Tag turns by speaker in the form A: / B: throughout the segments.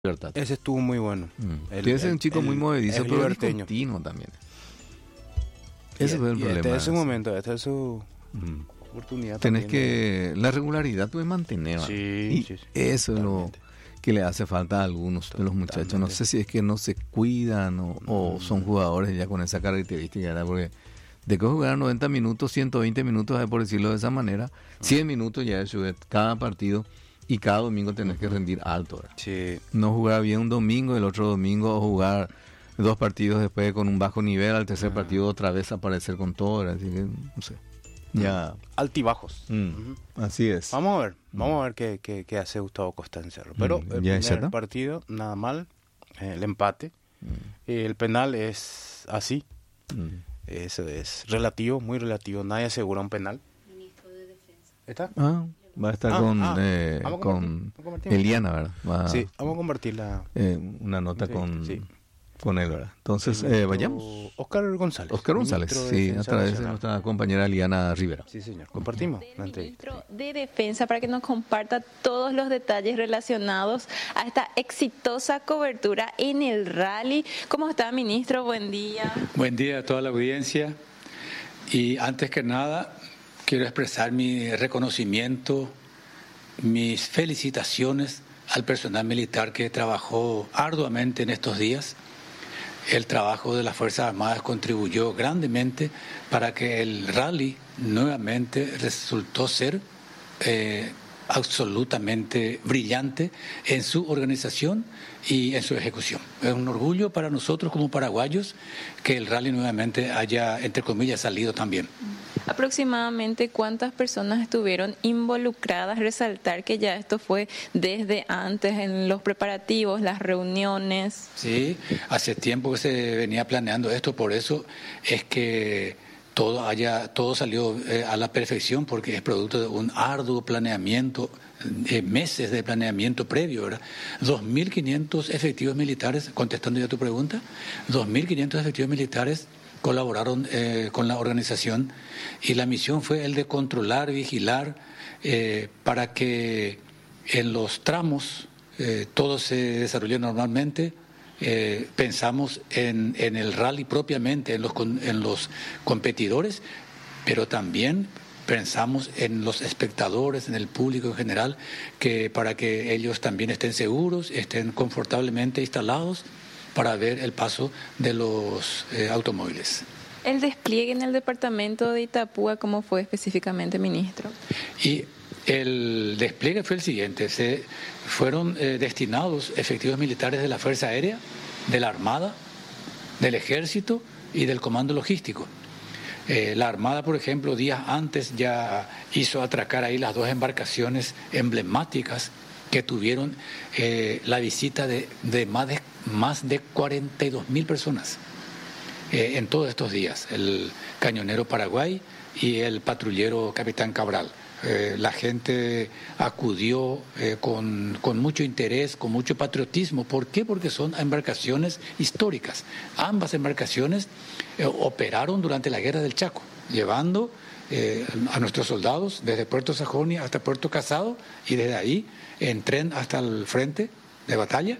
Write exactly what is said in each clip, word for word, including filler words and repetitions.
A: Libertad.
B: Ese estuvo muy bueno.
A: Mm.
B: El-
A: Tiene que ser
B: el-
A: un chico
B: el-
A: muy movedizo,
B: el
A: pero
B: liberteño.
A: discontinuo también.
B: Y-
A: Ese fue el
B: y
A: problema.
B: Este es su
A: ese.
B: momento, esta es su
A: Mm.
B: oportunidad.
A: Tenés
B: también,
A: que... La regularidad puedes mantener. ¿no?
B: Sí,
A: y
B: sí, sí,
A: eso es lo
B: totalmente.
A: que le hace falta a algunos de los muchachos. No
B: Totalmente.
A: sé si es que no se cuidan o, o
B: Mm.
A: son jugadores ya con esa característica, ¿verdad? Porque de que jugar noventa minutos, ciento veinte minutos, eh, por decirlo de esa manera, cien minutos ya es cada partido y cada domingo tenés que rendir alto, ¿verdad?
B: Sí,
A: No jugar bien un domingo, el otro domingo o jugar dos partidos después con un bajo nivel, al tercer
B: Ah.
A: partido otra vez aparecer con todo, ¿verdad? Así que, no sé. Ya.
B: altibajos.
A: Mm,
B: Ujú.
A: Así es.
B: Vamos a ver, vamos a ver qué, qué, qué hace Gustavo Costa en Cerro. Pero
A: Mm,
B: el
A: ya es
B: primer
A: cierto.
B: partido, nada mal, eh, el empate. El penal es así,
A: Mm.
B: eso es relativo, muy relativo. Nadie asegura un penal. ¿Está?
A: Ah, va a estar
B: Ah,
A: con,
B: ah,
A: eh,
B: vamos a
A: con
B: compartir, vamos a compartir.
A: Eliana, ¿verdad? Va,
B: Sí, vamos a compartir la...
A: eh, una nota
B: Sí,
A: con,
B: sí.
A: con él, ¿verdad? Entonces,
B: el
A: eh,
B: ministro
A: vayamos.
B: Oscar González.
A: Oscar González,
B: ministro de
A: sí, a
B: Defensa
A: través de
B: Nacional.
A: nuestra compañera Eliana Rivera.
B: Sí, señor. Compartimos
C: del
B: la entrevista.
C: ministro de Defensa para que nos comparta todos los detalles relacionados a esta exitosa cobertura en el rally. ¿Cómo está, ministro? Buen día.
D: Buen día a toda la audiencia y antes que nada quiero expresar mi reconocimiento, mis felicitaciones al personal militar que trabajó arduamente en estos días. El trabajo de las Fuerzas Armadas contribuyó grandemente para que el rally nuevamente resultó ser eh, absolutamente brillante en su organización y en su ejecución. Es un orgullo para nosotros como paraguayos que el rally nuevamente haya, entre comillas, salido también.
C: Aproximadamente cuántas personas estuvieron involucradas. Resaltar que ya esto fue desde antes en los preparativos, las reuniones.
D: Sí, hace tiempo que se venía planeando esto, por eso es que todo haya, todo salió eh, a la perfección, porque es producto de un arduo planeamiento, de meses de planeamiento previo, ¿verdad? dos mil quinientos efectivos militares, contestando ya tu pregunta, dos mil quinientos efectivos militares colaboraron eh, con la organización y la misión fue el de controlar, vigilar, eh, para que en los tramos eh, todo se desarrolle normalmente. Eh, pensamos en, en el rally propiamente, en los, en los competidores, pero también pensamos en los espectadores, en el público en general, que para que ellos también estén seguros, estén confortablemente instalados para ver el paso de los eh, automóviles.
C: El despliegue en el departamento de Itapúa, ¿cómo fue específicamente, ministro?
D: Y el despliegue fue el siguiente: se fueron eh, destinados efectivos militares de la Fuerza Aérea, de la Armada, del Ejército y del Comando Logístico. Eh, la Armada, por ejemplo, días antes ya hizo atracar ahí las dos embarcaciones emblemáticas que tuvieron eh, la visita de, de, más de más de cuarenta y dos mil personas eh, en todos estos días, el Cañonero Paraguay y el patrullero Capitán Cabral. Eh, la gente acudió eh, con, con mucho interés, con mucho patriotismo. ¿Por qué? Porque son embarcaciones históricas. Ambas embarcaciones eh, operaron durante la Guerra del Chaco, llevando eh, a nuestros soldados desde Puerto Sajonia hasta Puerto Casado y desde ahí en tren hasta el frente de batalla.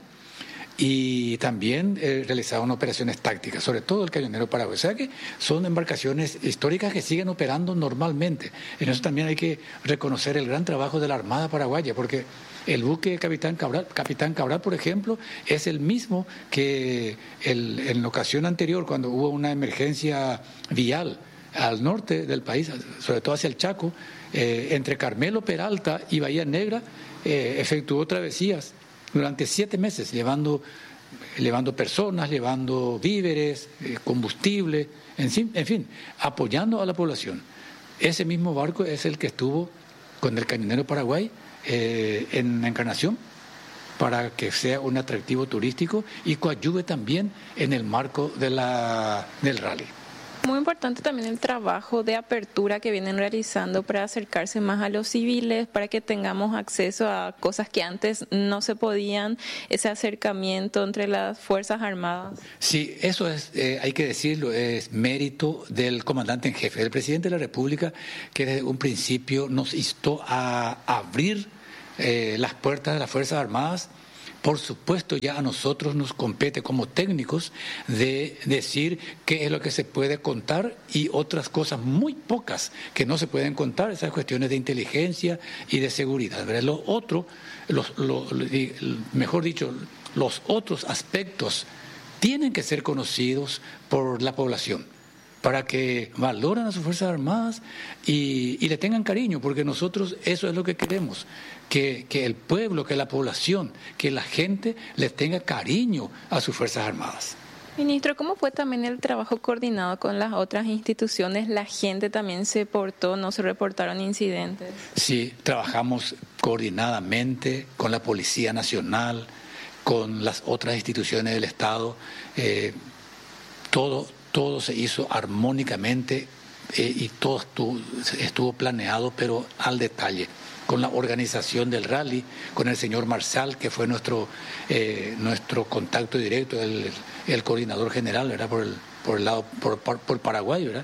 D: Y también eh, realizaban operaciones tácticas, sobre todo el Cañonero Paraguay. O sea que son embarcaciones históricas que siguen operando normalmente. En eso también hay que reconocer el gran trabajo de la Armada Paraguaya, porque el buque Capitán Cabral, Capitán Cabral, por ejemplo, es el mismo que el, en la ocasión anterior, cuando hubo una emergencia vial al norte del país, sobre todo hacia el Chaco, eh, entre Carmelo Peralta y Bahía Negra, eh, efectuó travesías durante siete meses, llevando, llevando personas, llevando víveres, eh, combustible, en fin, en fin, apoyando a la población. Ese mismo barco es el que estuvo con el Cañonero Paraguay eh, en Encarnación, para que sea un atractivo turístico y coadyuve también en el marco de la, del rally.
C: Muy importante también el trabajo de apertura que vienen realizando para acercarse más a los civiles, para que tengamos acceso a cosas que antes no se podían, ese acercamiento entre las Fuerzas Armadas.
D: Sí, eso es, eh, hay que decirlo, es mérito del comandante en jefe, del presidente de la República, que desde un principio nos instó a abrir eh, las puertas de las Fuerzas Armadas Por supuesto, ya a nosotros nos compete como técnicos de decir qué es lo que se puede contar y otras cosas muy pocas que no se pueden contar, esas cuestiones de inteligencia y de seguridad, ¿verdad? Lo otro, los, lo, mejor dicho, los otros aspectos tienen que ser conocidos por la población, para que valoren a sus Fuerzas Armadas y, y le tengan cariño, porque nosotros eso es lo que queremos, que, que el pueblo, que la población, que la gente les tenga cariño a sus Fuerzas Armadas.
C: Ministro, ¿cómo fue también el trabajo coordinado con las otras instituciones? ¿La gente también se portó, no se reportaron incidentes?
D: Sí, trabajamos coordinadamente con la Policía Nacional, con las otras instituciones del Estado, eh, todo Todo se hizo armónicamente eh, y todo estuvo, estuvo planeado, pero al detalle, con la organización del rally, con el señor Marsal, que fue nuestro eh, nuestro contacto directo, el, el coordinador general, ¿verdad? Por el, por el lado, por, por, por Paraguay, ¿verdad?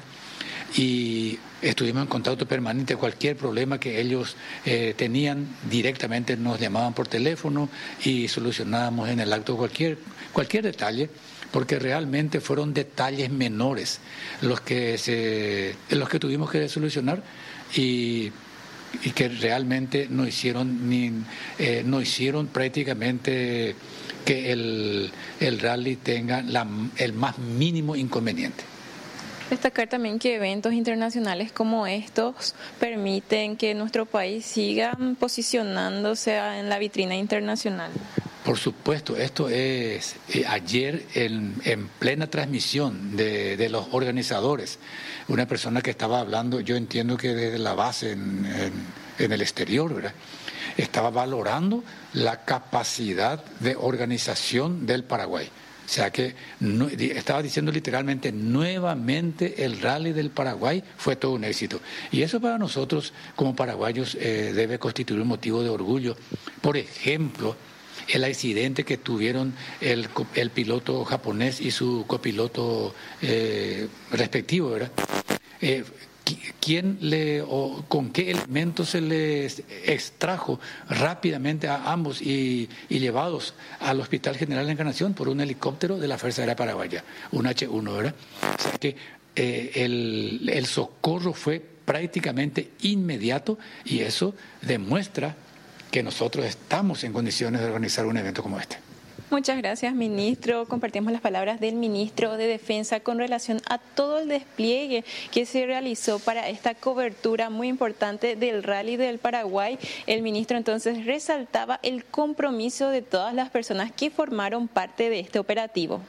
D: Y estuvimos en contacto permanente. Cualquier problema que ellos eh, tenían, directamente nos llamaban por teléfono y solucionábamos en el acto cualquier, cualquier detalle, porque realmente fueron detalles menores los que se, los que tuvimos que solucionar y, y que realmente no hicieron ni eh, no hicieron prácticamente que el, el rally tenga la, el más mínimo inconveniente.
C: Destacar también que eventos internacionales como estos permiten que nuestro país siga posicionándose en la vitrina internacional.
D: Por supuesto, esto es eh, ayer en, en plena transmisión de, de los organizadores, una persona que estaba hablando, yo entiendo que desde la base en, en, en el exterior, ¿verdad? Estaba valorando la capacidad de organización del Paraguay. O sea que no, estaba diciendo literalmente, nuevamente el rally del Paraguay fue todo un éxito. Y eso para nosotros como paraguayos eh, debe constituir un motivo de orgullo. Por ejemplo, el accidente que tuvieron el, el piloto japonés y su copiloto eh, respectivo, ¿verdad? Eh, ¿Quién le, o con qué elementos se les extrajo rápidamente a ambos y, y llevados al Hospital General de Encarnación por un helicóptero de la Fuerza Aérea Paraguaya, un hache uno, ¿verdad? O sea que eh, el, el socorro fue prácticamente inmediato y eso demuestra que nosotros estamos en condiciones de organizar un evento como este.
C: Muchas gracias, ministro. Compartimos las palabras del ministro de Defensa con relación a todo el despliegue que se realizó para esta cobertura muy importante del Rally del Paraguay. El ministro entonces resaltaba el compromiso de todas las personas que formaron parte de este operativo.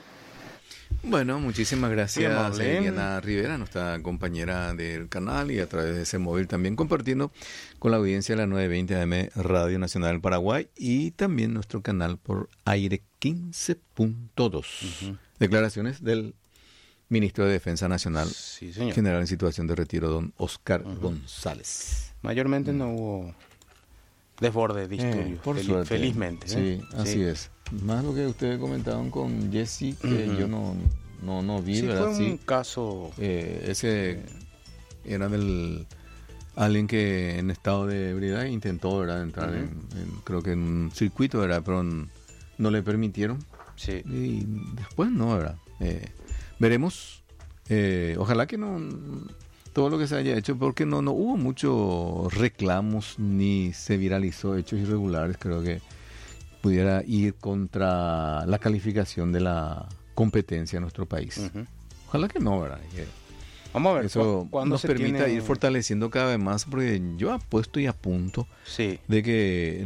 A: Bueno, muchísimas gracias a Diana Rivera, nuestra compañera del canal, y a través de ese móvil también compartiendo con la audiencia de la novecientos veinte A M Radio Nacional del Paraguay y también nuestro canal por aire quince punto dos. Uh-huh. Declaraciones del ministro de Defensa Nacional, sí, general en situación de retiro, don Oscar uh-huh. González.
B: Mayormente uh-huh. no hubo desborde de disturbios,
A: eh, por
B: fel-
A: suerte.
B: felizmente.
A: Sí,
B: ¿eh?
A: así sí. es. Más lo que ustedes comentaban con Jesse, que uh-huh. yo no, no, no vi,
B: sí,
A: ¿verdad?
B: Fue un
A: sí,
B: caso...
A: Eh, ese era del... Alguien que en estado de ebriedad intentó, ¿verdad?, entrar uh-huh. en, en, creo que en un circuito, ¿verdad?, pero n- no le permitieron.
B: Sí.
A: Y después no, ¿verdad? Eh, veremos. Eh, ojalá que no... todo lo que se haya hecho, porque no, no hubo muchos reclamos ni se viralizó hechos irregulares, creo que pudiera ir contra la calificación de la competencia en nuestro país. Uh-huh. Ojalá que no, ¿verdad? Que
B: Vamos a ver,
A: eso nos permita tiene... ir fortaleciendo cada vez más, porque yo apuesto y apunto
B: sí.
A: de que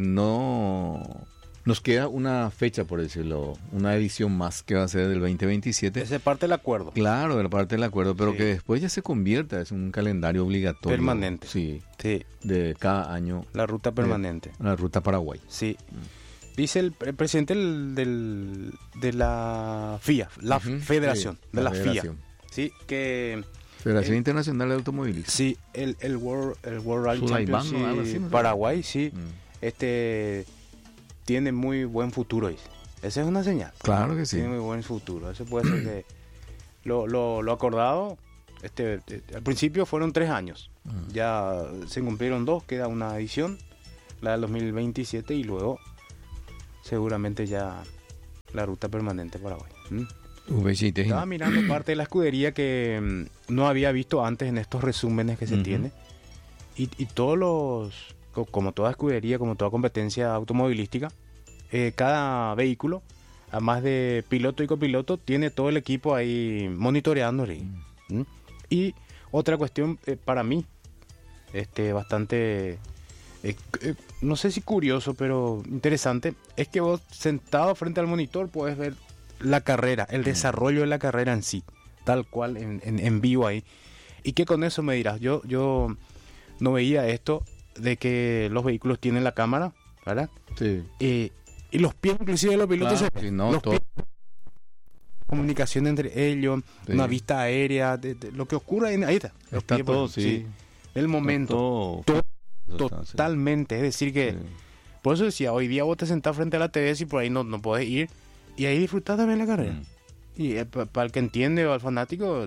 A: no nos queda una fecha, por decirlo, una edición más que va a ser del veinte veintisiete.
B: Esa es parte del acuerdo.
A: Claro, de la parte del acuerdo, pero
B: sí.
A: que después ya se convierta, es un calendario obligatorio.
B: Permanente.
A: Sí,
B: sí.
A: de cada año.
B: La ruta permanente.
A: De, la ruta Paraguay.
B: Sí. Mm. Dice el, el presidente del, del, de la F I A, la uh-huh. Federación, sí, de la, la Federación. F I A. Sí, que...
A: Federación el, Internacional de Automovilismo.
B: Sí, el, el World, el World Rally Championship ¿no? así, ¿no? Paraguay, sí. Mm. Este... tiene muy buen futuro. Esa es una señal.
A: Claro que sí.
B: Tiene muy buen futuro. Eso puede ser de... Lo, lo, lo acordado, este, este, al principio fueron tres años. Uh-huh. Ya se cumplieron dos, queda una edición, la del dos mil veintisiete, y luego seguramente ya la ruta permanente Paraguay. ¿Mm?
A: Ubecite.
B: Estaba mirando parte de la escudería que mm, no había visto antes en estos resúmenes que se uh-huh. tiene. Y, y todos los, como toda escudería, como toda competencia automovilística, eh, cada vehículo, además de piloto y copiloto, tiene todo el equipo ahí monitoreándole. Uh-huh. ¿Mm? Y otra cuestión eh, para mí, este, bastante, eh, eh, no sé si curioso, pero interesante, es que vos sentado frente al monitor puedes ver la carrera, el desarrollo de la carrera en sí, tal cual en, en, en vivo ahí. Y que con eso me dirás, yo, yo no veía esto de que los vehículos tienen la cámara, ¿verdad?
A: Sí.
B: Eh, y los pies inclusive de los pilotos,
A: claro,
B: se,
A: sí, no,
B: los
A: todo.
B: pies, comunicación entre ellos, sí. Una vista aérea, de, de, lo que ocurre ahí, ahí está.
A: Los está pies, todo, sí. sí.
B: El momento, todo, todo, totalmente, es decir que, sí. Por eso decía, hoy día vos te sentás frente a la T V y por ahí no, no podés ir, y ahí disfrutás también la carrera. Mm. Y eh, para pa el que entiende o al fanático,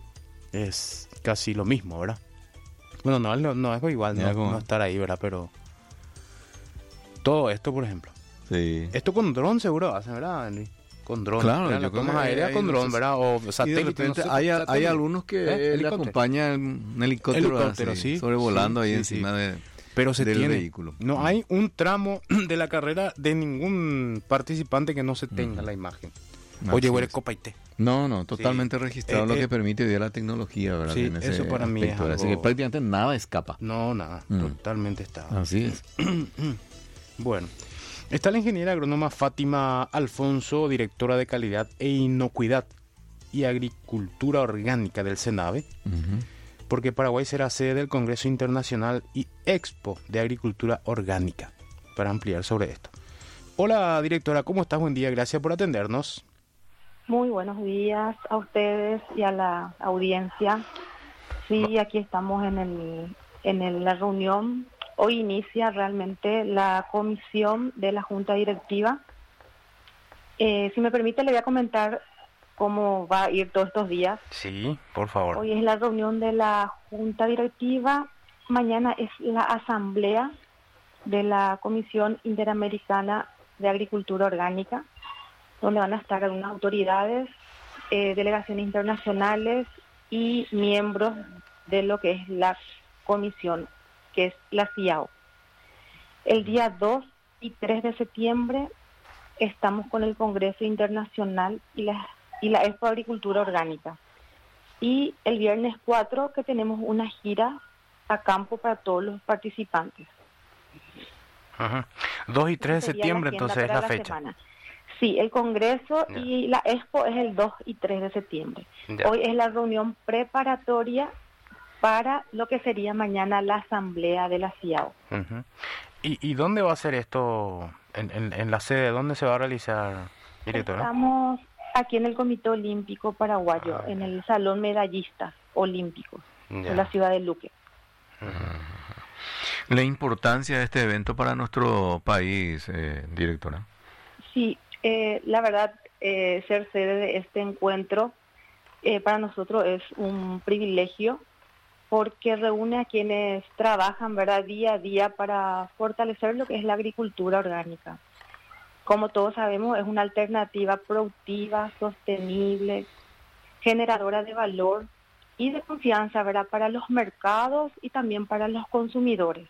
B: es casi lo mismo, ¿verdad? Bueno, no, no, no es igual, no, no estar ahí, ¿verdad? Pero todo esto, por ejemplo.
A: Sí.
B: Esto con dron seguro hacen, ¿verdad? Con dron.
A: Claro,
B: las tomas aéreas con dron, ¿verdad? O satélite.
A: No sé, hay, satélite. Hay algunos que ¿Eh? le acompañan un helicóptero,
B: helicóptero
A: así,
B: sí,
A: sobrevolando
B: sí,
A: ahí
B: sí,
A: encima
B: sí.
A: de
B: Pero se
A: del
B: tiene.
A: vehículo.
B: No hay un tramo de la carrera de ningún participante que no se tenga uh-huh. la imagen.
A: No,
B: Oye,
A: sí
B: güey, copaite.
A: No, no, totalmente sí. registrado, eh, lo eh, que permite hoy día la tecnología, ¿verdad?
B: Sí,
A: ese
B: eso para mí es algo...
A: Así que prácticamente nada escapa.
B: No, nada, mm. totalmente está.
A: Así es.
B: Bueno, está la ingeniera agrónoma Fátima Alfonso, directora de calidad e inocuidad y agricultura orgánica del CENAVE, uh-huh. porque Paraguay será sede del Congreso Internacional y Expo de Agricultura Orgánica, para ampliar sobre esto. Hola, directora, ¿cómo estás? Buen día, gracias por atendernos.
E: Muy buenos días a ustedes y a la audiencia. Sí, aquí estamos en el en el, la reunión. Hoy inicia realmente la comisión de la Junta Directiva. Eh, si me permite, le voy a comentar cómo va a ir todos estos días.
B: Sí, por favor.
E: Hoy es la reunión de la Junta Directiva. Mañana es la asamblea de la Comisión Interamericana de Agricultura Orgánica, donde van a estar algunas autoridades, eh, delegaciones internacionales y miembros de lo que es la comisión, que es la C I A O. El día dos y tres de septiembre estamos con el Congreso Internacional y la, y la Expo Agricultura Orgánica. Y el viernes cuatro que tenemos una gira a campo para todos los participantes.
B: Ajá. dos y tres de septiembre, entonces es la, la fecha.
E: Semana. Sí, el Congreso yeah. y la Expo es el dos y tres de septiembre. Yeah. Hoy es la reunión preparatoria para lo que sería mañana la asamblea de la C I A O.
B: Uh-huh. ¿Y, ¿Y dónde va a ser esto? ¿En, en, en la sede? ¿Dónde se va a realizar, directora?
E: Estamos aquí en el Comité Olímpico Paraguayo, ah, en el Salón Medallistas Olímpicos, yeah. en la ciudad de Luque.
A: Uh-huh. La importancia de este evento para nuestro país, eh, directora.
E: Sí, eh, la verdad, eh, ser sede de este encuentro eh, para nosotros es un privilegio, porque reúne a quienes trabajan, ¿verdad?, día a día para fortalecer lo que es la agricultura orgánica. Como todos sabemos, es una alternativa productiva, sostenible, generadora de valor y de confianza, ¿verdad?, para los mercados y también para los consumidores.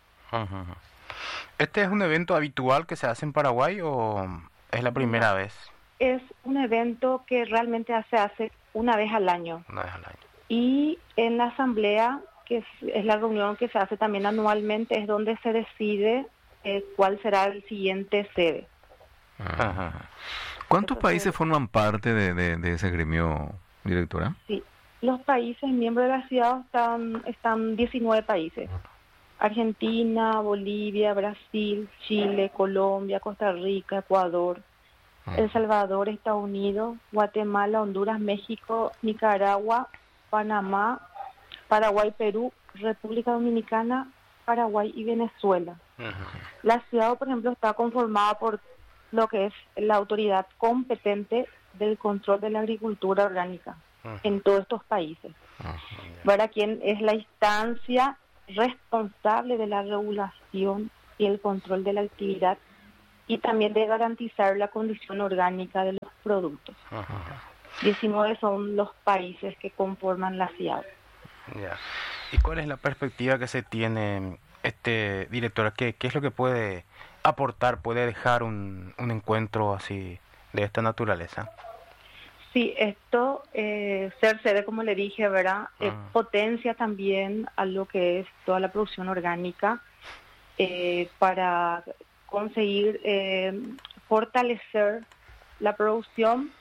B: ¿Este es un evento habitual que se hace en Paraguay o es la primera vez?
E: Es un evento que realmente se hace una vez al año.
B: Una vez al año.
E: Y en la asamblea, que es, es la reunión que se hace también anualmente, es donde se decide eh, cuál será el siguiente sede.
A: Ajá. ¿Cuántos Entonces, países forman parte de, de, de ese gremio, directora?
E: Sí, los países miembros de la C I A O están, están diecinueve países. Argentina, Bolivia, Brasil, Chile, Colombia, Costa Rica, Ecuador, El Salvador, Estados Unidos, Guatemala, Honduras, México, Nicaragua, Panamá, Paraguay, Perú, República Dominicana, Paraguay y Venezuela. Uh-huh. La C I A O, por ejemplo, está conformada por lo que es la autoridad competente del control de la agricultura orgánica uh-huh. en todos estos países. Uh-huh. ¿Verdad? ¿Quién es la instancia responsable de la regulación y el control de la actividad y también de garantizar la condición orgánica de los productos.
B: Ajá.
E: diecinueve son los países que conforman la CIAB.
B: Ya. ¿Y cuál es la perspectiva que se tiene, este directora? ¿Qué, qué es lo que puede aportar, puede dejar un, un encuentro así de esta naturaleza?
E: Sí, esto, eh, ser sede, como le dije, ¿verdad? Eh,
B: Ah.
E: potencia también a lo que es toda la producción orgánica eh, para conseguir eh, fortalecer la producción,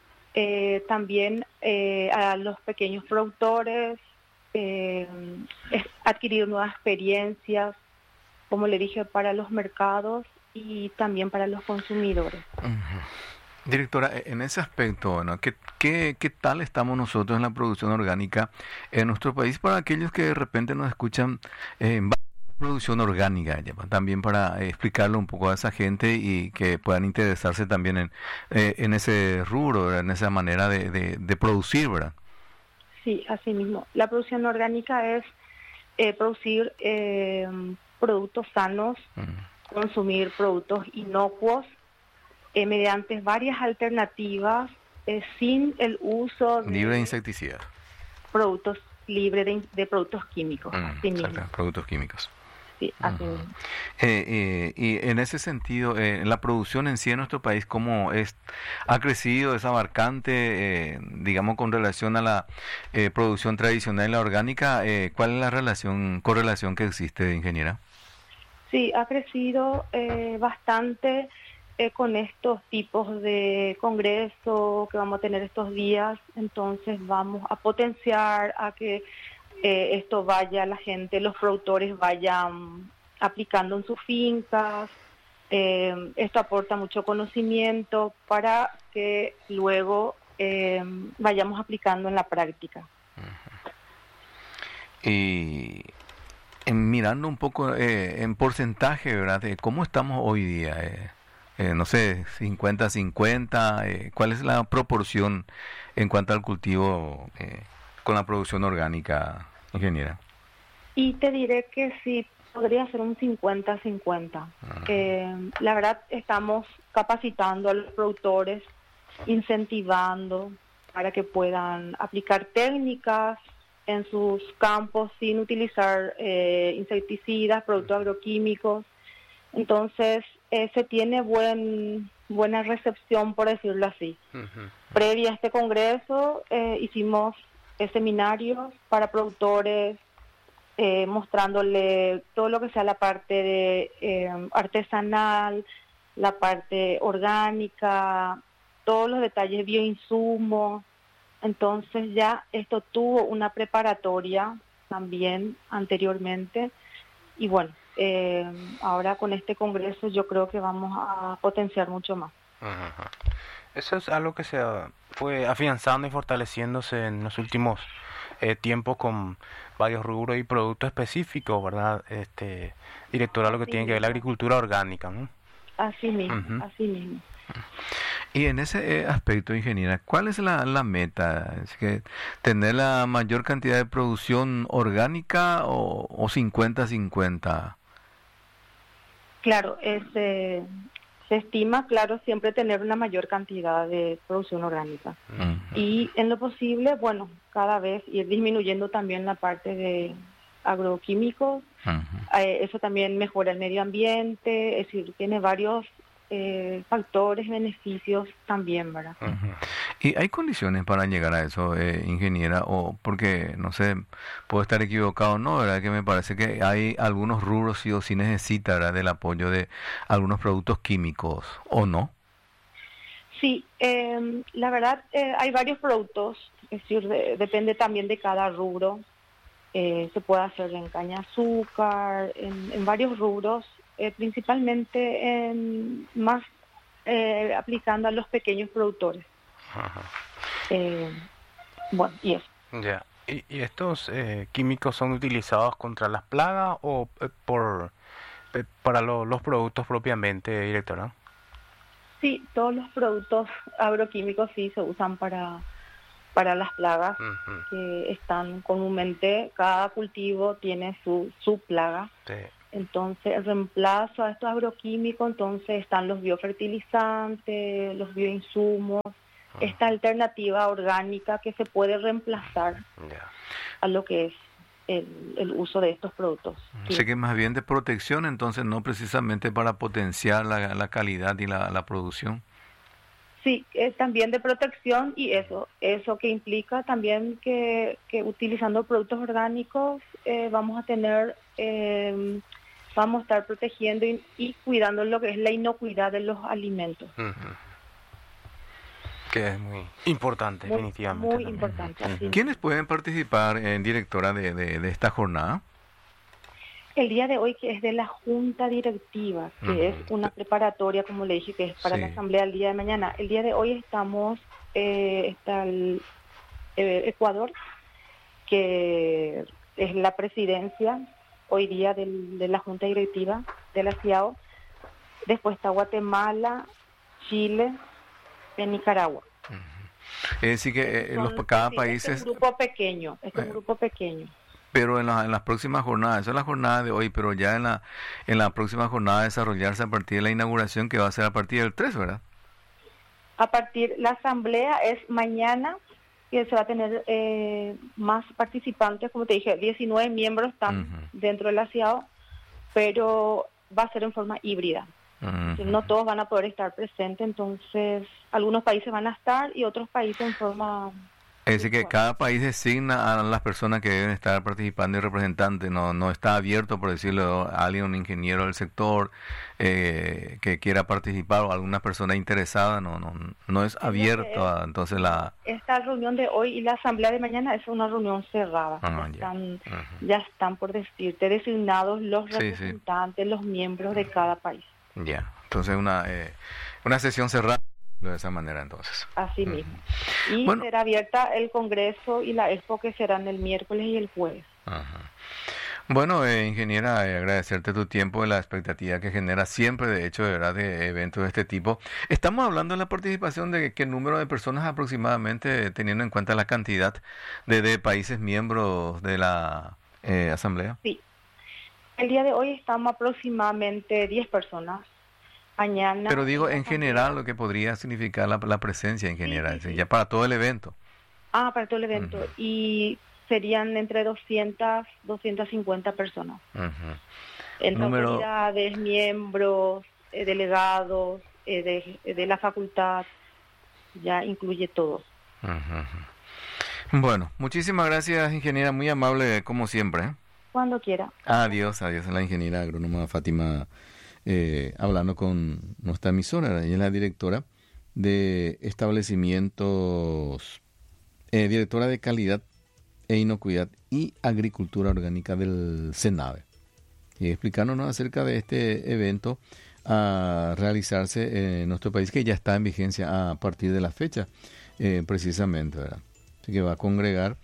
E: eh, también eh, a los pequeños productores, eh, es- adquirir nuevas experiencias, como le dije, para los mercados y también para los consumidores.
A: Ujú. Directora, e- en ese aspecto, bueno, ¿qué, qué, qué tal estamos nosotros en la producción orgánica en nuestro país para aquellos que de repente nos escuchan eh, en producción orgánica, ya, pa- también para eh, explicarle un poco a esa gente y que puedan interesarse también en, eh, en ese rubro, ¿verdad? En esa manera de, de, de producir, ¿verdad?
E: Sí, así mismo. La producción orgánica es eh, producir eh, productos sanos,
A: Mm.
E: consumir productos inocuos eh, mediante varias alternativas eh, sin el uso de
A: Libre de insecticidas.
E: productos libres de, in- de productos químicos.
A: Mm,
E: Así mismo.
A: exacto, productos químicos.
E: Sí, así
A: Ujú.
E: mismo.
A: Eh, eh, y en ese sentido, eh, la producción en sí en nuestro país, ¿cómo es, ha crecido, es abarcante, eh, digamos, con relación a la eh, producción tradicional y la orgánica? Eh, ¿cuál es la relación, correlación que existe, ingeniera?
E: Sí, ha crecido eh, bastante eh, con estos tipos de congresos que vamos a tener estos días. Entonces vamos a potenciar a que eh, esto vaya, la gente, los productores vayan aplicando en sus fincas. Eh, esto aporta mucho conocimiento para que luego eh, vayamos aplicando en la práctica.
A: Y en mirando un poco eh, en porcentaje, ¿verdad? De cómo estamos hoy día, eh, eh, no sé, cincuenta cincuenta, eh, ¿cuál es la proporción en cuanto al cultivo eh, con la producción orgánica, ingeniera?
E: Y te diré que sí, podría ser un cincuenta cincuenta. Eh, la verdad, estamos capacitando a los productores, incentivando para que puedan aplicar técnicas en sus campos sin utilizar eh, insecticidas, productos agroquímicos. Entonces, eh, se tiene buen buena recepción, por decirlo así.
B: Ujú.
E: Previa a este congreso, eh, hicimos eh, seminarios para productores, eh, mostrándole todo lo que sea la parte de eh, artesanal, la parte orgánica, todos los detalles bioinsumos. Entonces ya esto tuvo una preparatoria también anteriormente y bueno, eh, ahora con este congreso yo creo que vamos a potenciar mucho más.
B: Ajá. Eso es algo que se ah, fue afianzando y fortaleciéndose en los últimos eh, tiempos con varios rubros y productos específicos, ¿verdad? Este, directora, lo que
E: Así
B: tiene que ver la
E: mismo.
B: agricultura orgánica, ¿no?
E: Así mismo,
B: Ujú.
E: así mismo.
A: Y en ese eh, aspecto, ingeniera, ¿cuál es la, la meta? ¿Es que tener la mayor cantidad de producción orgánica o, o cincuenta cincuenta?
E: Claro, este, se estima, claro, siempre tener una mayor cantidad de producción orgánica.
A: Ujú.
E: Y en lo posible, bueno, cada vez ir disminuyendo también la parte de agroquímicos.
A: Ujú.
E: Eh, eso también mejora el medio ambiente, es decir, tiene varios eh, factores, beneficios también, ¿verdad?
B: Ujú.
A: ¿Y hay condiciones para llegar a eso, eh, ingeniera? O porque, no sé, puedo estar equivocado o no, ¿verdad? Que me parece que hay algunos rubros sí o sí necesita, ¿verdad? Del apoyo de algunos productos químicos, ¿o no?
E: Sí, eh, la verdad eh, hay varios productos, es decir, de- depende también de cada rubro. Eh, se puede hacer en caña de azúcar, en, en varios rubros, eh, principalmente en más eh, aplicando a los pequeños productores.
B: Ajá.
E: Eh, bueno, y eso.
B: Ya. ¿Y, y estos eh, químicos son utilizados contra las plagas o eh, por eh, para lo- los productos propiamente, directora?
E: Sí, todos los productos agroquímicos sí se usan para, para las plagas
B: Ujú.
E: que están comúnmente, cada cultivo tiene su, su plaga.
B: Sí.
E: Entonces, el reemplazo a estos agroquímicos, entonces están los biofertilizantes, los bioinsumos, ah. esta alternativa orgánica que se puede reemplazar yeah. a lo que es el, el uso de estos productos.
A: Sé sí. que más bien de protección, entonces no precisamente para potenciar la, la calidad y la, la producción.
E: Sí, es también de protección y eso, eso que implica también que, que utilizando productos orgánicos eh, vamos a tener, eh, vamos a estar protegiendo y, y cuidando lo que es la inocuidad de los alimentos. Uh-huh.
B: Que es muy importante, muy, definitivamente.
E: Muy importante.
A: Uh-huh. ¿Quiénes pueden participar, eh, directora, de, de, de esta jornada?
E: El día de hoy, que es de la Junta Directiva, que uh-huh. es una preparatoria, como le dije, que es para sí. la asamblea el día de mañana. El día de hoy estamos, eh, está el eh, Ecuador, que es la presidencia hoy día del, de la Junta Directiva de la CIAO. Después está Guatemala, Chile, y Nicaragua.
A: Uh-huh. Es decir, que eh, los, cada
E: sí,
A: país
E: es... un grupo pequeño, es un eh. grupo pequeño.
A: Pero en, la, en las próximas jornadas, esa es la jornada de hoy, pero ya en la en la próxima jornada desarrollarse a partir de la inauguración, que va a ser a partir del tres, ¿verdad?
E: A partir, la asamblea es mañana y se va a tener eh, más participantes, como te dije, diecinueve miembros están uh-huh. dentro de la CIAO, pero va a ser en forma híbrida. Uh-huh. No todos van a poder estar presentes, entonces algunos países van a estar y otros países en forma...
A: Es decir, que cada país designa a las personas que deben estar participando y representantes. No no está abierto, por decirlo, a alguien, un ingeniero del sector eh, que quiera participar o alguna persona interesada. No no no es abierto. A, entonces la
E: Esta reunión de hoy y la asamblea de mañana es una reunión cerrada. Ah, ya, están, ya. Uh-huh. ya están, por decirte, designados los representantes, sí, sí. los miembros de cada país.
A: Ya, entonces una, eh, una sesión cerrada. De esa manera, entonces.
E: Así mismo. Y bueno, será abierta el Congreso y la Expo, que serán el miércoles y el jueves.
A: Ajá. Bueno, eh, ingeniera, eh, agradecerte tu tiempo y la expectativa que genera siempre, de hecho, de verdad, de eventos de este tipo. Estamos hablando de la participación de qué número de personas aproximadamente, teniendo en cuenta la cantidad de, de países miembros de la eh, Asamblea.
E: Sí. El día de hoy estamos aproximadamente diez personas. Mañana,
A: pero digo en general lo que podría significar la, la presencia en general, sí, sí, sí. ya para todo el evento.
E: Ah, para todo el evento. Uh-huh. Y serían entre doscientas, doscientas cincuenta personas. Uh-huh. Entre Número... autoridades, miembros, eh, delegados, eh, de, de la facultad, ya incluye todos.
A: Uh-huh. Bueno, muchísimas gracias, ingeniera, muy amable como siempre. ¿eh?
E: Cuando quiera.
A: Adiós, adiós a la ingeniera agrónoma Fátima. Eh, hablando con nuestra emisora, ella es la directora de establecimientos, eh, directora de calidad e inocuidad y agricultura orgánica del CENAVE, y explicándonos acerca de este evento a realizarse en nuestro país, que ya está en vigencia a partir de la fecha, eh, precisamente, ¿verdad? Así que va a congregar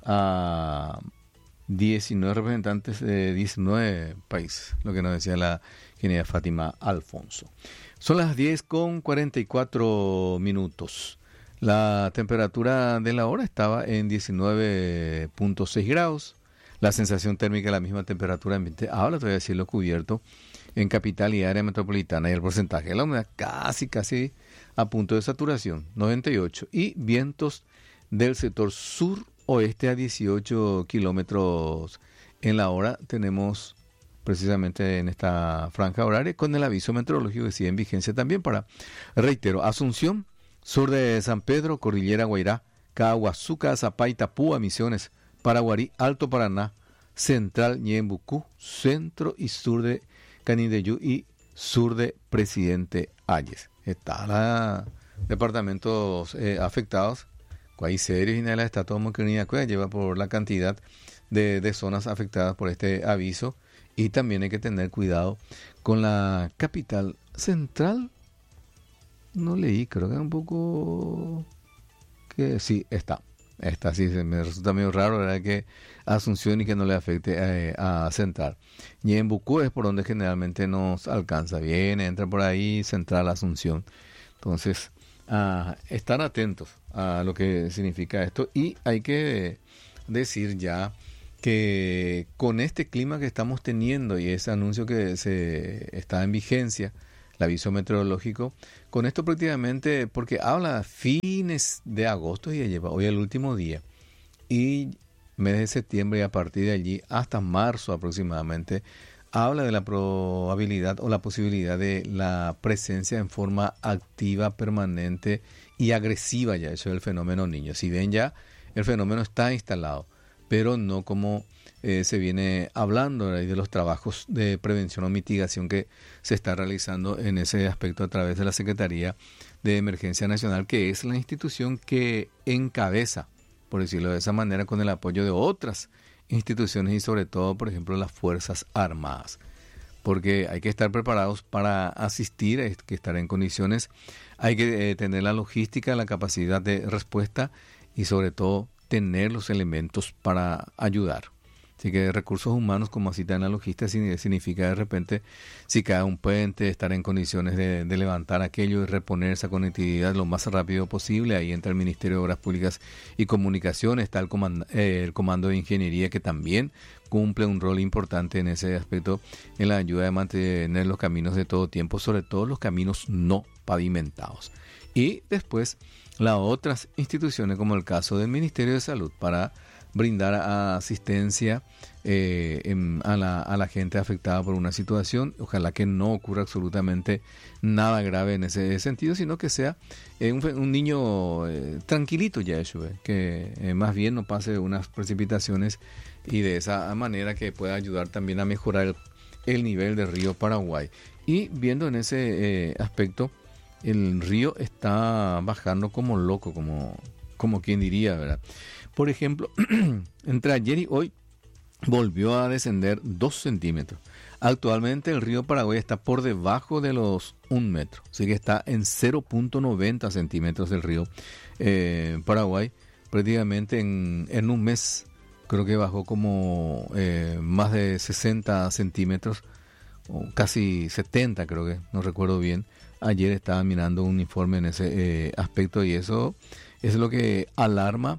A: a diecinueve representantes de diecinueve países, lo que nos decía la ingeniera Fátima Alfonso. Son las diez con cuarenta y cuatro minutos. La temperatura de la hora estaba en diecinueve punto seis grados. La sensación térmica es la misma temperatura ambiente. Ahora te voy a decirlo cubierto en capital y área metropolitana. Y el porcentaje de la humedad casi, casi a punto de saturación, noventa y ocho. Y vientos del sector sur-oeste a dieciocho kilómetros en la hora. Tenemos precisamente en esta franja horaria con el aviso meteorológico que sigue en vigencia también para, reitero, Asunción, sur de San Pedro, Cordillera Guairá, Caguazuca, Zapay, Púa, Misiones, Paraguarí, Alto Paraná, Central, Ñembucú, centro y sur de Canindeyú y sur de Presidente Hayes. Están los departamentos eh, afectados, Cuaicerios y Nela está todo Moquenía, lleva por la cantidad de, de zonas afectadas por este aviso. Y también hay que tener cuidado con la capital central. No leí, creo que un poco... que sí, está. Está, sí, me resulta medio raro, ¿verdad? Que Asunción y que no le afecte eh, a Central. Y en Bucú es por donde generalmente nos alcanza. Viene, entra por ahí, Central, Asunción. Entonces, uh, estar atentos a lo que significa esto. Y hay que decir ya que con este clima que estamos teniendo y ese anuncio que se está en vigencia, el aviso meteorológico, con esto prácticamente, porque habla fines de agosto y ya lleva hoy el último día, y mes de septiembre y a partir de allí hasta marzo aproximadamente, habla de la probabilidad o la posibilidad de la presencia en forma activa, permanente y agresiva ya, eso es el fenómeno Niño. Si bien ya el fenómeno está instalado, pero no como eh, se viene hablando de los trabajos de prevención o mitigación que se está realizando en ese aspecto a través de la Secretaría de Emergencia Nacional, que es la institución que encabeza, por decirlo de esa manera, con el apoyo de otras instituciones y sobre todo, por ejemplo, las Fuerzas Armadas. Porque hay que estar preparados para asistir, hay que estar en condiciones, hay que eh, tener la logística, la capacidad de respuesta y sobre todo tener los elementos para ayudar. Así que recursos humanos, como así está en la logística, significa de repente, si cae un puente, estar en condiciones de, de levantar aquello y reponer esa conectividad lo más rápido posible. Ahí entra el Ministerio de Obras Públicas y Comunicaciones, está el comando, eh, el comando de Ingeniería, que también cumple un rol importante en ese aspecto, en la ayuda de mantener los caminos de todo tiempo, sobre todo los caminos no pavimentados. Y después las otras instituciones, como el caso del Ministerio de Salud, para brindar asistencia eh, en, a, la, a la gente afectada por una situación. Ojalá que no ocurra absolutamente nada grave en ese sentido, sino que sea eh, un, un niño eh, tranquilito ya eso, eh, que eh, más bien no pase unas precipitaciones y de esa manera que pueda ayudar también a mejorar el, el nivel del río Paraguay. Y viendo en ese eh, aspecto, el río está bajando como loco, como, como quien diría, ¿verdad? Por ejemplo, entre ayer y hoy volvió a descender dos centímetros. Actualmente el río Paraguay está por debajo de los un metro, así que está en cero punto noventa centímetros del río eh, Paraguay. Prácticamente en, en un mes creo que bajó como eh, más de sesenta centímetros, o casi setenta creo que, no recuerdo bien. Ayer estaba mirando un informe en ese eh, aspecto y eso es lo que alarma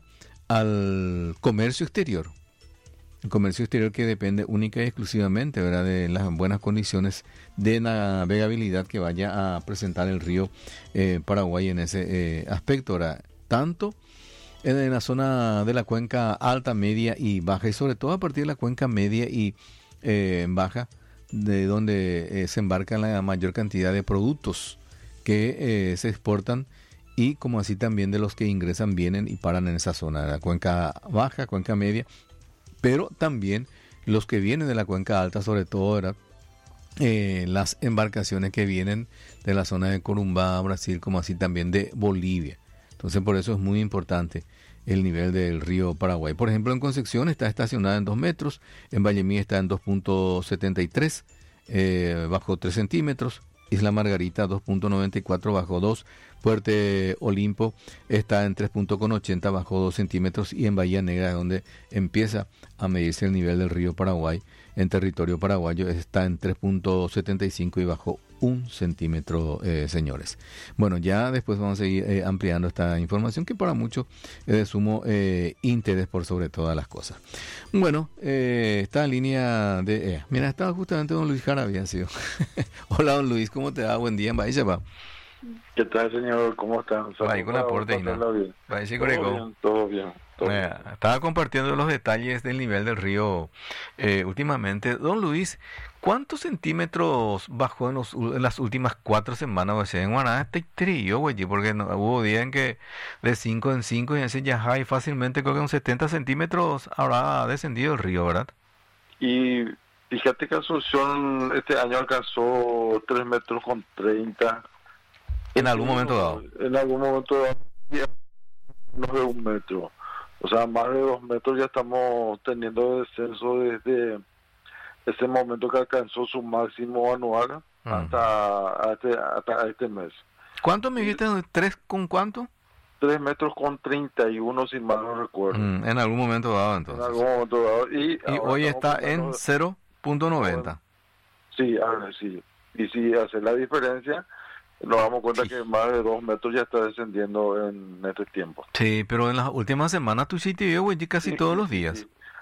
A: al comercio exterior. El comercio exterior que depende única y exclusivamente, ¿verdad?, de las buenas condiciones de navegabilidad que vaya a presentar el río eh, Paraguay en ese eh, aspecto. Ahora, tanto en, en la zona de la cuenca alta, media y baja, y sobre todo a partir de la cuenca media y eh, baja, de donde eh, se embarca la mayor cantidad de productos que eh, se exportan, y como así también de los que ingresan, vienen y paran en esa zona, la cuenca baja, cuenca media, pero también los que vienen de la cuenca alta, sobre todo ¿verdad? Eh, las embarcaciones que vienen de la zona de Corumbá, Brasil, como así también de Bolivia. Entonces por eso es muy importante el nivel del río Paraguay. Por ejemplo, en Concepción está estacionada en dos metros, en Vallemí está en dos punto setenta y tres, eh, bajo tres centímetros, Isla Margarita dos punto noventa y cuatro, bajo dos, Puerto Olimpo está en tres punto ochenta, bajo dos centímetros, y en Bahía Negra, donde empieza a medirse el nivel del río Paraguay en territorio paraguayo, está en tres punto setenta y cinco y bajo un centímetro, eh, señores. Bueno, ya después vamos a seguir eh, ampliando esta información que para muchos es de sumo eh, interés por sobre todas las cosas. Bueno, eh, está en línea de... Eh, mira, estaba justamente don Luis Jara, había sido. Hola, don Luis, ¿cómo te va? Buen día, vaya, va.
F: ¿Qué tal, señor? ¿Cómo están?
A: Ahí con aporte y nada.
F: Todo bien, todo bien. Todo
A: bien. Estaba compartiendo los detalles del nivel del río eh, últimamente. Don Luis, ¿cuántos centímetros bajó en, los, en las últimas cuatro semanas? O sea, en Guaraná este trillo, güey, porque no, hubo días en que de cinco en cinco y ese ya hay fácilmente, creo que unos setenta centímetros habrá descendido el río, ¿verdad?
F: Y fíjate que Asunción este año alcanzó tres metros con treinta.
A: ¿En algún momento dado?
F: En algún momento dado, menos de un metro. O sea, más de dos metros ya estamos teniendo descenso desde ese momento que alcanzó su máximo anual uh-huh. hasta, este, hasta este mes.
A: ¿Cuánto me dijiste? ¿Tres con cuánto?
F: Tres metros con treinta y uno, si mal no recuerdo.
A: Mm, en algún momento dado, entonces.
F: En algún momento dado. Y,
A: y hoy está en cero punto noventa.
F: Sí, ahora sí. Y si hace la diferencia, nos damos cuenta que más de dos metros ya está descendiendo en este tiempo.
A: Sí, pero en las últimas semanas tú sí te veo, güey, casi sí, todos los días. Sí.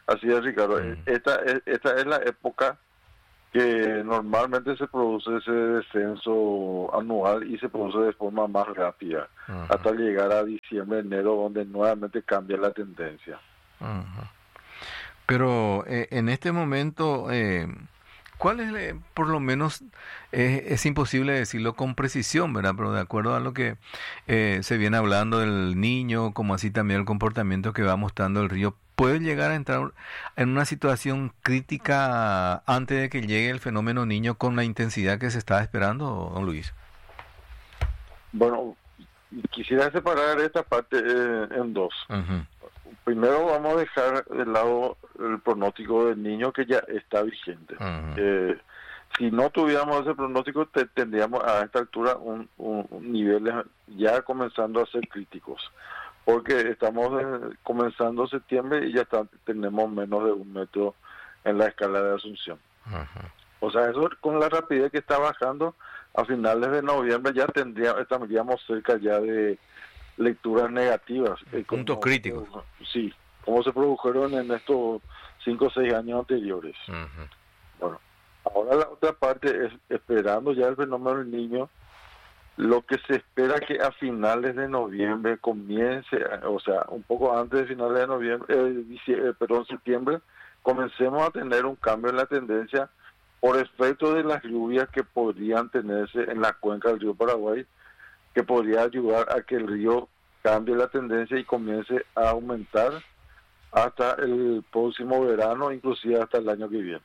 F: Así es, Ricardo.
A: Mm.
F: Esta, es- esta es la época que normalmente se produce ese descenso anual y se produce de forma más rápida,
A: Ajá.
F: hasta llegar a diciembre, enero, donde nuevamente cambia la tendencia.
A: Ajá. Pero eh, en este momento, eh, ¿cuál es, eh, por lo menos, eh, es imposible decirlo con precisión, ¿verdad? Pero de acuerdo a lo que eh, se viene hablando del niño, como así también el comportamiento que va mostrando el río, ¿puede llegar a entrar en una situación crítica antes de que llegue el fenómeno niño con la intensidad que se está esperando, don Luis?
F: Bueno, quisiera separar esta parte eh, en dos.
A: Ujú.
F: Primero vamos a dejar de lado el pronóstico del niño que ya está vigente.
A: Ujú.
F: Eh, si no tuviéramos ese pronóstico, te- tendríamos a esta altura un, un, un niveles ya comenzando a ser críticos, porque estamos eh, comenzando septiembre y ya está- tenemos menos de un metro en la escala de Asunción.
A: Ujú.
F: O sea, eso con la rapidez que está bajando, a finales de noviembre ya tendría, estaríamos cerca ya de lecturas negativas. eh,
A: Puntos
F: como-
A: críticos.
F: Sí, como se produjeron en estos cinco o seis años anteriores.
A: Ujú.
F: Bueno, ahora la otra parte es esperando ya el fenómeno del niño. Lo que se espera que a finales de noviembre comience, o sea, un poco antes de finales de noviembre, eh, dicie- eh, perdón, septiembre, comencemos a tener un cambio en la tendencia por efecto de las lluvias que podrían tenerse en la cuenca del río Paraguay, que podría ayudar a que el río cambie la tendencia y comience a aumentar hasta el próximo verano, inclusive hasta el año que viene.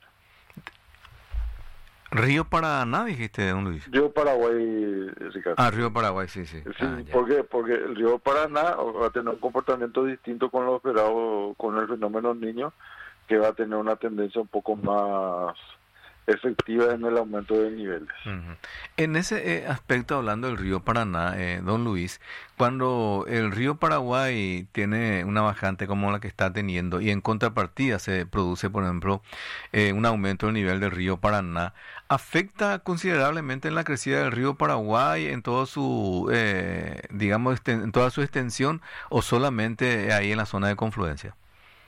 A: Río Paraná, dijiste, don Luis.
F: Río Paraguay, Ricardo.
A: Ah, Río Paraguay, sí, sí.
F: Sí,
A: Ah, ya.
F: ¿por qué? Porque el río Paraná va a tener un comportamiento distinto con lo esperado con el fenómeno niño, que va a tener una tendencia un poco más efectiva en el aumento de niveles.
A: Ujú. En ese eh, aspecto, hablando del río Paraná, eh, don Luis, cuando el río Paraguay tiene una bajante como la que está teniendo y en contrapartida se produce, por ejemplo, eh, un aumento del nivel del río Paraná, ¿afecta considerablemente en la crecida del río Paraguay en todo su, eh, digamos, esten- en toda su extensión o solamente ahí en la zona de confluencia?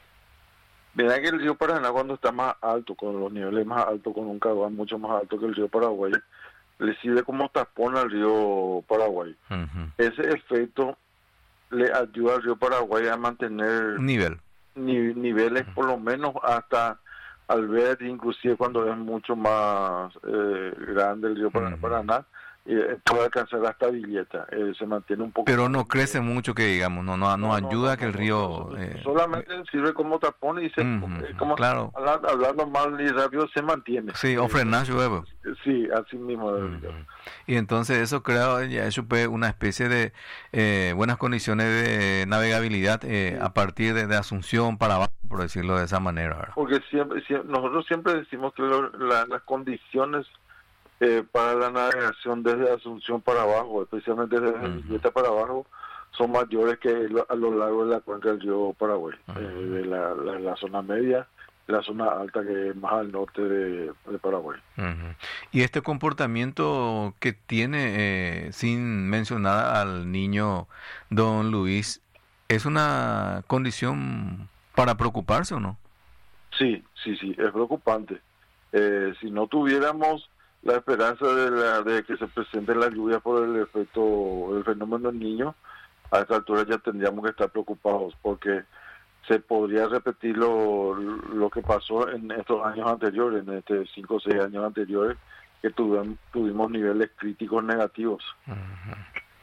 F: Verá que el río Paraná, cuando está más alto, con los niveles más altos, con un caudal mucho más alto que el río Paraguay, le sirve como tapón al río Paraguay.
A: Ujú.
F: Ese efecto le ayuda al río Paraguay a mantener
A: Nivel.
F: ni- niveles por lo menos hasta al ver, inclusive cuando es mucho más eh, grande el río Paraná,
A: Ujú.
F: Paraná eh, puede alcanzar hasta Villeta. Eh, se mantiene un poco.
A: Pero no crece mucho que digamos, no, no, no, ayuda a que el
F: no,
A: río...
F: no,
A: eh,
F: solamente sirve como tapón y se,
A: Ujú,
F: eh, como
A: claro.
F: hablando, hablando mal y rápido se mantiene.
A: sí, o
F: Eh,
A: frenar llueve.
F: Sí, así mismo.
A: Ujú. Y entonces eso crea ya eso pues, una especie de eh, buenas condiciones de navegabilidad eh,
F: Sí.
A: a partir de, de Asunción para abajo, por decirlo de esa manera, ¿verdad?
F: Porque siempre, siempre- nosotros siempre decimos que lo- la- las condiciones eh, para la navegación desde Asunción para abajo, especialmente desde
A: Ujú.
F: Villeta para abajo, son mayores que lo- a lo largo de la cuenca del río Paraguay,
A: Ujú.
F: eh, de la, la- la zona media, la zona alta que es más al norte de, de Paraguay.
A: Ujú. Y este comportamiento que tiene, eh, sin mencionar al niño don Luis, ¿es una condición para preocuparse o no?
F: Sí, sí, sí, es preocupante. Eh, si no tuviéramos la esperanza de, la- de que se presente la lluvia por el efecto, el fenómeno del niño, a esta altura ya tendríamos que estar preocupados porque se podría repetir lo, lo que pasó en estos años anteriores, en estos cinco o seis años anteriores, que tuvimos, tuvimos niveles críticos negativos.
A: Ujú.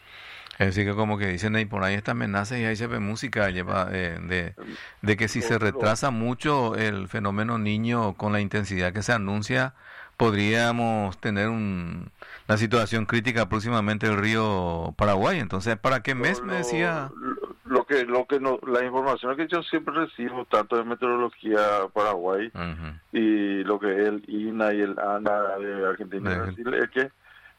A: Es decir, que como que dicen ahí por ahí esta amenaza y ahí se ve música lleva eh, de, de que si se retrasa mucho el fenómeno niño con la intensidad que se anuncia, podríamos tener un, una situación crítica próximamente del río Paraguay. Entonces, ¿para qué mes
F: Lo-
A: me decía?
F: Lo, lo que, lo que no, la información que yo siempre recibo, tanto de Meteorología Paraguay,
A: Ujú.
F: y lo que es el I N A y el ANA de Argentina y
A: Ujú.
F: Brasil, es que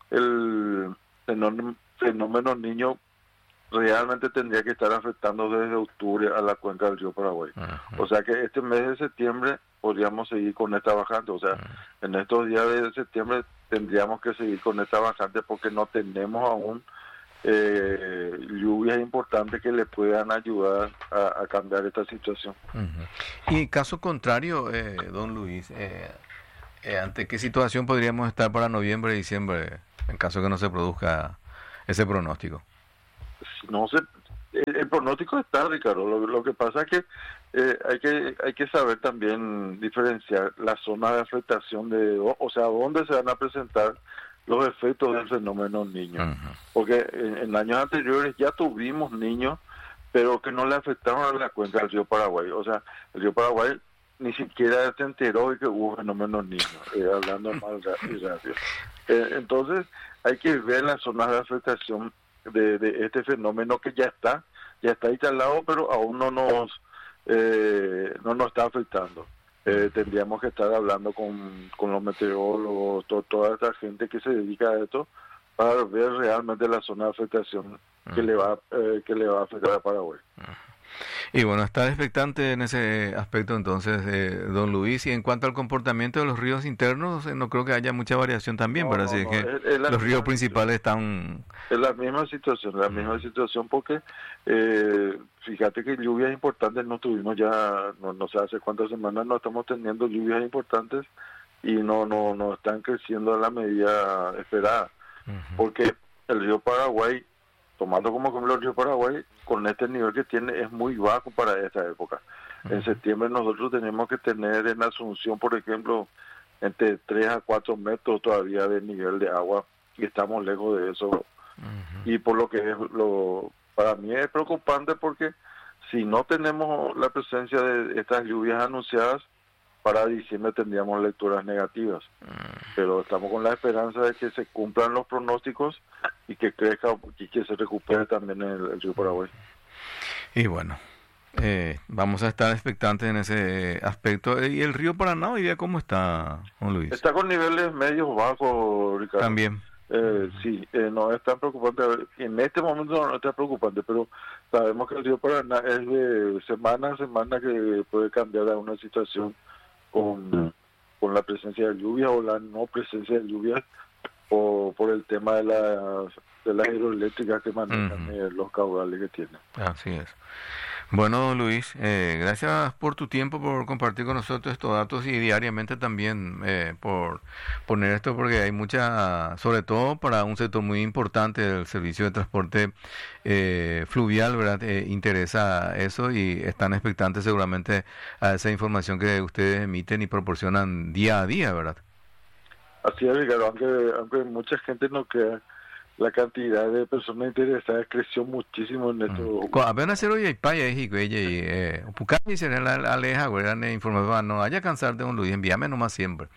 F: el fenómeno, fenómeno niño realmente tendría que estar afectando desde octubre a la cuenca del río Paraguay.
A: Ujú.
F: O sea que este mes de septiembre podríamos seguir con esta bajante. O sea, en estos días de septiembre tendríamos que seguir con esta bajante porque no tenemos aún eh, lluvias importantes que le puedan ayudar a, a cambiar esta situación.
A: Uh-huh. Y caso contrario, eh, don Luis, eh, eh, ¿ante qué situación podríamos estar para noviembre y diciembre en caso que no se produzca ese pronóstico?
F: No sé, el, el pronóstico está, Ricardo. Lo, lo que pasa es que eh, hay que hay que saber también diferenciar la zona de afectación de, o, o sea, dónde se van a presentar los efectos del fenómeno niño. Uh-huh. Porque en, en años anteriores ya tuvimos niños, pero que no le afectaron a la cuenca del río Paraguay. O sea, el río Paraguay ni siquiera se enteró de que hubo fenómenos niños, eh, hablando mal y rápido. Eh, entonces, hay que ver las zonas de afectación de, de este fenómeno que ya está, ya está instalado, pero aún no nos, eh, no nos está afectando. Eh, tendríamos que estar hablando con, con los meteorólogos, to, toda esta gente que se dedica a esto, para ver realmente la zona de afectación que le va eh, que le va a afectar a Paraguay.
A: Y bueno, está expectante en ese aspecto entonces, eh, don Luis. Y en cuanto al comportamiento de los ríos internos, eh, no creo que haya mucha variación también,
F: no,
A: pero
F: no,
A: así
F: no,
A: es que
F: es, es
A: los ríos principales están...
F: Es la misma situación, la misma situación porque eh, fíjate que lluvias importantes no tuvimos ya, no, no sé hace cuántas semanas no estamos teniendo lluvias importantes y no no no están creciendo a la medida esperada, uh-huh. Porque el río Paraguay, tomando como ejemplo el río Paraguay, con este nivel que tiene es muy bajo para esta época. Uh-huh. En septiembre nosotros tenemos que tener en Asunción, por ejemplo, entre tres a cuatro metros todavía de nivel de agua y estamos lejos de eso. Uh-huh. Y por lo que es lo para mí es preocupante porque si no tenemos la presencia de estas lluvias anunciadas, para diciembre tendríamos lecturas negativas. Uh-huh. Pero estamos con la esperanza de que se cumplan los pronósticos y que crezca y que se recupere también el, el río Paraguay.
A: Y bueno, eh, vamos a estar expectantes en ese aspecto. ¿Y el río Paraná hoy día cómo está, don Luis?
F: Está con niveles medios bajos, Ricardo.
A: También.
F: Eh, sí, eh, no es tan preocupante. En este momento no está preocupante, pero sabemos que el río Paraná es de semana a semana que puede cambiar a una situación con, con la presencia de lluvia o la no presencia de lluvia o por el tema de las de las hidroeléctricas que manejan uh-huh. eh, los caudales que tienen.
A: Así es. Bueno, Luis, eh, gracias por tu tiempo, por compartir con nosotros estos datos y diariamente también eh, por poner esto, porque hay mucha, sobre todo para un sector muy importante del servicio de transporte eh, fluvial, ¿verdad? Eh, interesa eso y están expectantes seguramente a esa información que ustedes emiten y proporcionan día a día, ¿verdad?
F: Así es, Ricardo, aunque, aunque mucha gente no crea, la cantidad de personas interesadas creció muchísimo en esto.
A: Apenas cero y paya y güey, pucar y será la aleja, güey, eran información, no haya cansar de un Luis, envíame nomás siempre.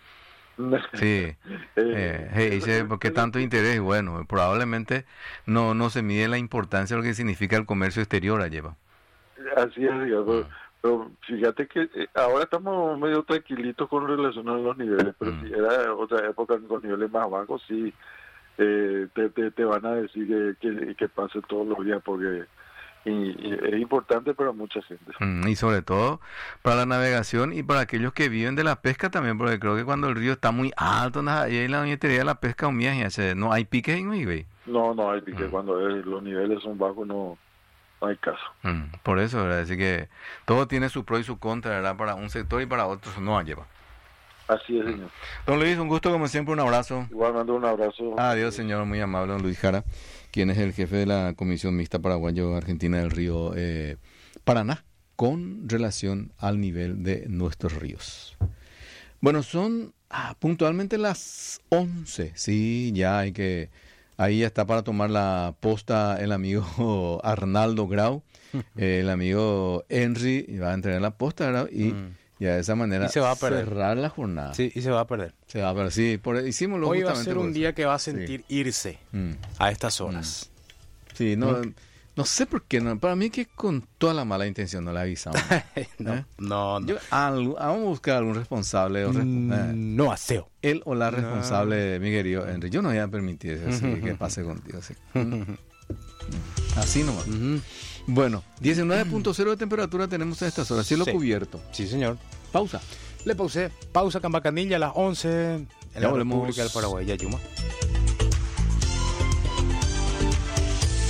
A: Sí, eh, hey, dice, porque tanto interés, bueno, probablemente no no se mide la importancia de lo que significa el comercio exterior allá.
F: Así es, Ricardo. Ah. Pero fíjate que eh, ahora estamos medio tranquilitos con relación a los niveles, pero mm. si era otra época con niveles más bajos, sí, eh, te, te, te van a decir que, que, que pase todos los días, porque y, y es importante para mucha gente.
A: Mm, y sobre todo para la navegación y para aquellos que viven de la pesca también, porque creo que cuando el río está muy alto, y ahí la bañetería de la pesca humilla, no hay piques en mi güey.
F: No, no hay piques, mm. cuando es, los niveles son bajos, no... no hay caso.
A: Mm, por eso, ¿verdad? Así que todo tiene su pro y su contra, ¿verdad? Para un sector y para otros no lleva.
F: Así es, señor.
A: Mm. Don Luis, un gusto como siempre, un abrazo.
F: Igualmente un abrazo.
A: Adiós, señor, muy amable, don Luis Jara, quien es el jefe de la Comisión Mixta Paraguayo-Argentina del río eh, Paraná, con relación al nivel de nuestros ríos. Bueno, son ah, puntualmente las once, sí, ya hay que... Ahí ya está para tomar la posta el amigo Arnaldo Grau, eh, el amigo Henry va a entregar la posta, ¿verdad? Y mm. ya de esa manera
B: se va a
A: cerrar la jornada.
B: Sí, y se va a perder.
A: Se va a perder, sí. Por, hicimos lo
B: Hoy va a ser un día que va a sentir sí. irse mm. a estas horas.
A: Mm. Sí, no... ¿Mm? No sé por qué, no, para mí que con toda la mala intención no le avisamos.
B: no, ¿eh? no, no.
A: Yo, al, vamos a buscar algún responsable. O
B: mm, eh, no aseo.
A: Él o la responsable, no. Mi querido Henry. Yo no voy a permitir eso, así, que pase contigo. Así, así nomás. Uh-huh. Bueno, diecinueve punto cero de temperatura tenemos a estas horas. Cielo sí. cubierto.
B: Sí, señor.
A: Pausa.
B: Le pausé. Pausa Cambacanilla a las once en
A: ya
B: la
A: volvemos.
B: República del Paraguay. Yayuma.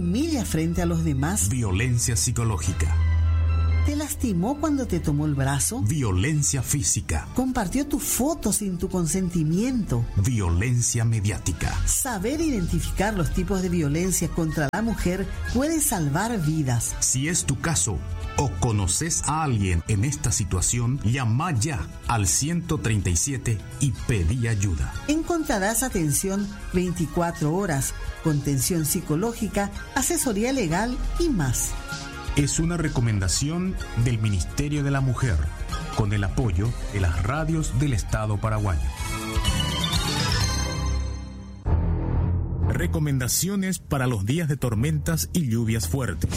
G: humilla frente a los demás.
H: Violencia psicológica.
G: ¿Te lastimó cuando te tomó el brazo?
H: Violencia física.
G: ¿Compartió tu foto sin tu consentimiento?
H: Violencia mediática.
G: Saber identificar los tipos de violencia contra la mujer puede salvar vidas.
H: Si es tu caso o conoces a alguien en esta situación, llama ya al ciento treinta y siete y pedí ayuda.
G: Encontrarás atención veinticuatro horas, contención psicológica, asesoría legal y más.
H: Es una recomendación del Ministerio de la Mujer, con el apoyo de las radios del Estado paraguayo. Recomendaciones para los días de tormentas y lluvias fuertes.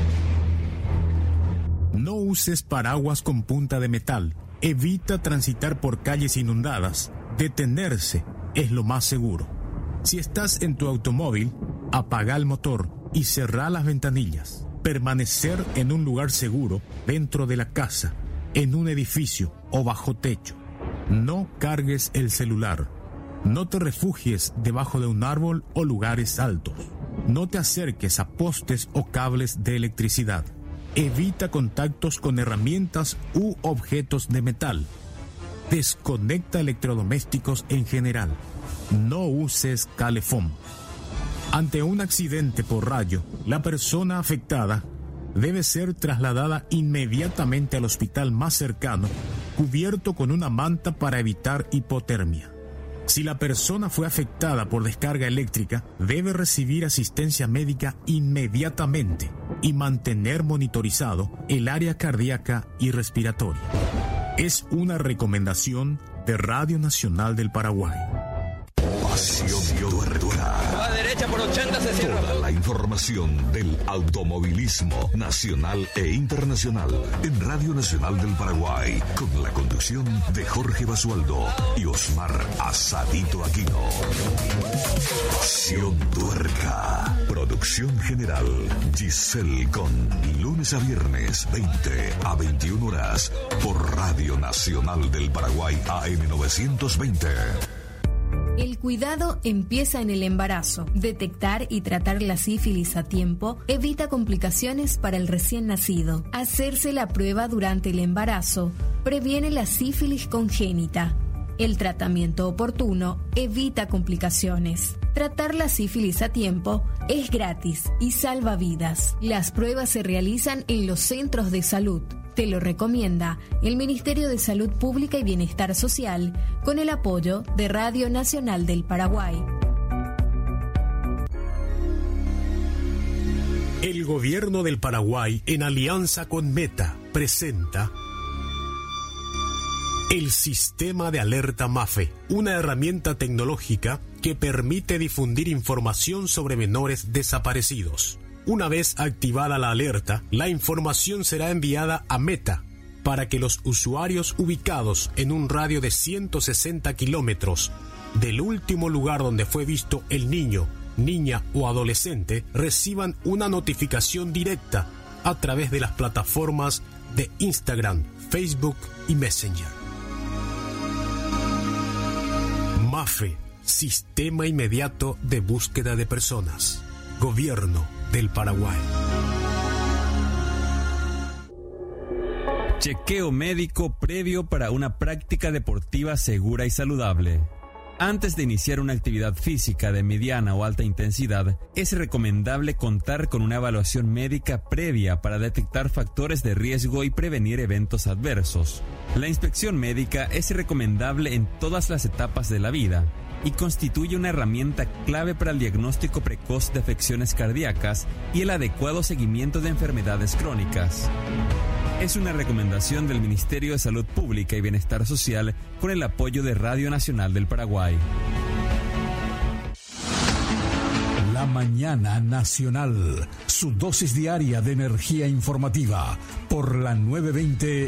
H: No uses paraguas con punta de metal. Evita transitar por calles inundadas. Detenerse es lo más seguro. Si estás en tu automóvil, apaga el motor y cerrá las ventanillas. Permanecer en un lugar seguro, dentro de la casa, en un edificio o bajo techo. No cargues el celular. No te refugies debajo de un árbol o lugares altos. No te acerques a postes o cables de electricidad. Evita contactos con herramientas u objetos de metal. Desconecta electrodomésticos en general. No uses calefón. Ante un accidente por rayo, la persona afectada debe ser trasladada inmediatamente al hospital más cercano, cubierto con una manta para evitar hipotermia. Si la persona fue afectada por descarga eléctrica, debe recibir asistencia médica inmediatamente y mantener monitorizado el área cardíaca y respiratoria. Es una recomendación de Radio Nacional del Paraguay.
I: Pasión Tuerca.
J: A la derecha por ochenta se cierra.
I: Toda la información del automovilismo nacional e internacional en Radio Nacional del Paraguay, con la conducción de Jorge Basualdo y Osmar Asadito Aquino. Pasión Tuerca. Producción general Giselle Con. Lunes a viernes, veinte a veintiuna horas, por Radio Nacional del Paraguay A M novecientos veinte.
K: El cuidado empieza en el embarazo. Detectar y tratar la sífilis a tiempo evita complicaciones para el recién nacido. Hacerse la prueba durante el embarazo previene la sífilis congénita. El tratamiento oportuno evita complicaciones. Tratar la sífilis a tiempo es gratis y salva vidas. Las pruebas se realizan en los centros de salud. Te lo recomienda el Ministerio de Salud Pública y Bienestar Social con el apoyo de Radio Nacional del Paraguay.
H: El gobierno del Paraguay, en alianza con Meta, presenta el Sistema de Alerta MAFE, una herramienta tecnológica que permite difundir información sobre menores desaparecidos. Una vez activada la alerta, la información será enviada a Meta para que los usuarios ubicados en un radio de ciento sesenta kilómetros del último lugar donde fue visto el niño, niña o adolescente reciban una notificación directa a través de las plataformas de Instagram, Facebook y Messenger. MAFE, Sistema Inmediato de Búsqueda de Personas. Gobierno del Paraguay.
L: Chequeo médico previo para una práctica deportiva segura y saludable. Antes de iniciar una actividad física de mediana o alta intensidad, es recomendable contar con una evaluación médica previa para detectar factores de riesgo y prevenir eventos adversos. La inspección médica es recomendable en todas las etapas de la vida y constituye una herramienta clave para el diagnóstico precoz de afecciones cardíacas y el adecuado seguimiento de enfermedades crónicas. Es una recomendación del Ministerio de Salud Pública y Bienestar Social con el apoyo de Radio Nacional del Paraguay.
I: La Mañana Nacional, su dosis diaria de energía informativa por la nueve veinte